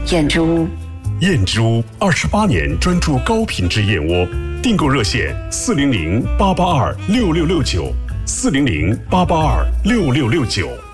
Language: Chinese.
燕之屋。 燕之屋28年专注高品质燕窝，订购热线400-882-6669，400-882-6669。